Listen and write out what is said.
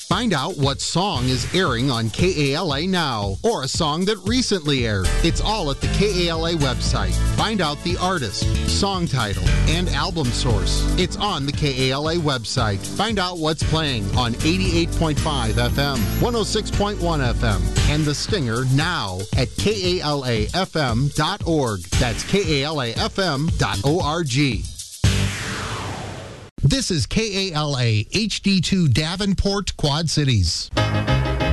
Find out what song is airing on KALA now, or a song that recently aired. It's all at the KALA website. Find out the artist, song title, and album source. It's on the KALA website. Find out what's playing on 88.5 FM, 106.1 FM, and The Stinger now at KALAFM.org. That's KALAFM.org. This is KALA HD2 Davenport, Quad Cities.